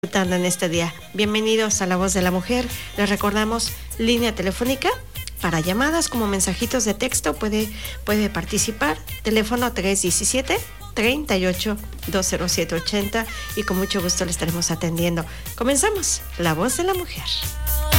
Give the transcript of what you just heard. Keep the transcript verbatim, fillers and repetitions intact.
Disfrutando en este día. Bienvenidos a La Voz de la Mujer. Les recordamos línea telefónica para llamadas como mensajitos de texto. Puede, puede participar. Teléfono tres diecisiete, treinta y ocho, dos cero siete ochenta y con mucho gusto le estaremos atendiendo. Comenzamos. La Voz de la Mujer.